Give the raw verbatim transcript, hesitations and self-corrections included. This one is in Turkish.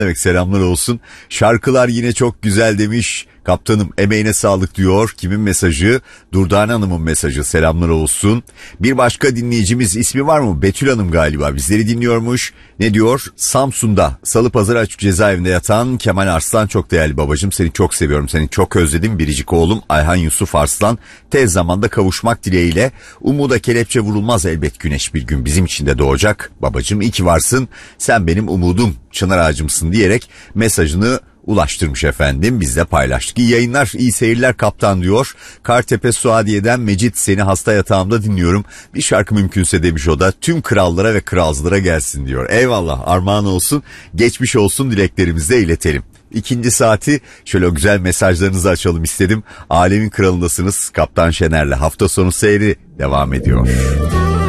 demek, selamlar olsun. Şarkılar yine çok güzel demiş. Kaptanım emeğine sağlık diyor. Kimin mesajı? Durdane Hanım'ın mesajı. Selamlar olsun. Bir başka dinleyicimiz, ismi var mı? Betül Hanım galiba bizleri dinliyormuş. Ne diyor? Samsun'da Salıpazarı Açık Cezaevinde yatan Kemal Arslan, çok değerli babacığım. Seni çok seviyorum. Seni çok özledim. Biricik oğlum Ayhan Yusuf Arslan. Tez zamanda kavuşmak dileğiyle. Umuda kelepçe vurulmaz elbet, güneş bir gün bizim için de doğacak. Babacığım iyi ki varsın. Sen benim umudum, çınar ağacımsın diyerek mesajını ulaştırmış efendim. Biz de paylaştık. İyi yayınlar, iyi seyirler kaptan diyor. Kartepe Suadiye'den Mecit, seni hasta yatağımda dinliyorum. Bir şarkı mümkünse demiş o da. Tüm krallara ve kralzlara gelsin diyor. Eyvallah, armağan olsun. Geçmiş olsun dileklerimizi de iletelim. İkinci saati şöyle o güzel mesajlarınızı açalım istedim. Alemin kralındasınız. Kaptan Şener'le hafta sonu seyri devam ediyor.